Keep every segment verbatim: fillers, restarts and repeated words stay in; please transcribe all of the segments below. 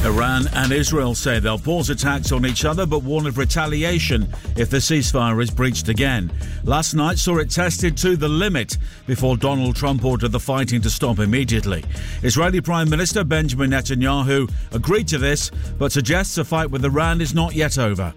Iran and Israel say they'll pause attacks on each other but warn of retaliation if the ceasefire is breached again. Last night saw it tested to the limit before Donald Trump ordered the fighting to stop immediately. Israeli Prime Minister Benjamin Netanyahu agreed to this but suggests a fight with Iran is not yet over.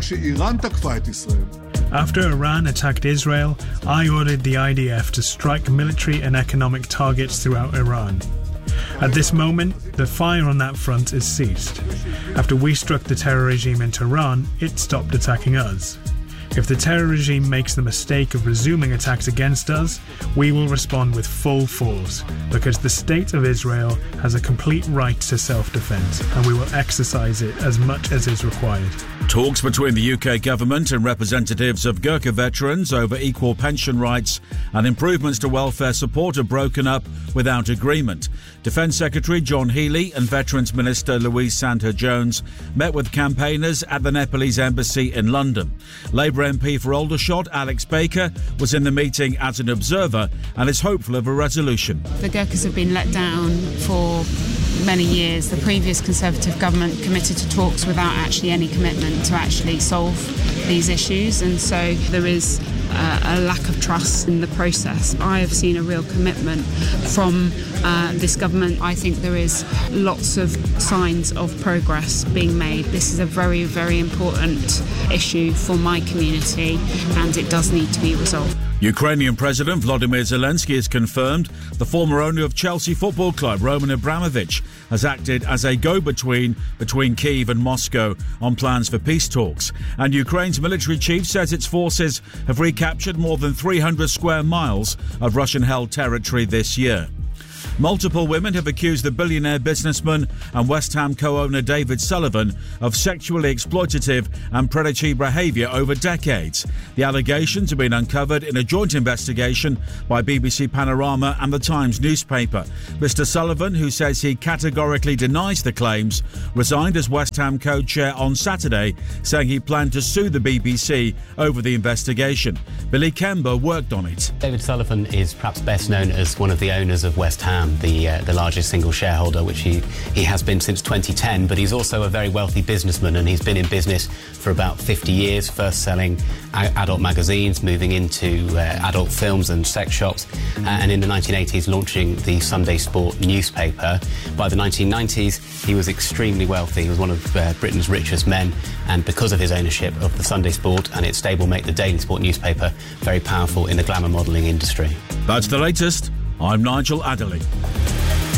After Iran attacked Israel, I ordered the I D F to strike military and economic targets throughout Iran. At this moment, the fire on that front is ceased. After we struck the terror regime in Tehran, it stopped attacking us. If the terror regime makes the mistake of resuming attacks against us, we will respond with full force, because the State of Israel has a complete right to self-defense, and we will exercise it as much as is required. Talks between the U K government and representatives of Gurkha veterans over equal pension rights and improvements to welfare support are broken up without agreement. Defence Secretary John Healey and Veterans Minister Louise Sandher-Jones met with campaigners at the Nepalese embassy in London. Labour M P for Aldershot Alex Baker was in the meeting as an observer and is hopeful of a resolution. The Gurkhas have been let down for many years. The previous Conservative government committed to talks without actually any commitment to actually solve these issues, and so there is uh, a lack of trust in the process. I have seen a real commitment from uh, this government. I think there is lots of signs of progress being made. This is a very, very important issue for my community, and it does need to be resolved. Ukrainian President Volodymyr Zelensky has confirmed the former owner of Chelsea Football Club, Roman Abramovich, has acted as a go-between between Kyiv and Moscow on plans for peace talks. And Ukraine's military chief says its forces have recaptured more than three hundred square miles of Russian-held territory this year. Multiple women have accused the billionaire businessman and West Ham co-owner David Sullivan of sexually exploitative and predatory behaviour over decades. The allegations have been uncovered in a joint investigation by B B C Panorama and the Times newspaper. Mister Sullivan, who says he categorically denies the claims, resigned as West Ham co-chair on Saturday, saying he planned to sue the B B C over the investigation. Billy Kember worked on it. David Sullivan is perhaps best known as one of the owners of West Ham, the uh, the largest single shareholder, which he, he has been since twenty ten, but he's also a very wealthy businessman, and he's been in business for about fifty years, first selling a- adult magazines, moving into uh, adult films and sex shops, uh, and in the nineteen eighties launching the Sunday Sport newspaper. By the nineteen nineties, he was extremely wealthy. He was one of uh, Britain's richest men, and because of his ownership of the Sunday Sport and its stablemate, the Daily Sport newspaper, very powerful in the glamour modelling industry. That's the latest. I'm Nigel Adderley.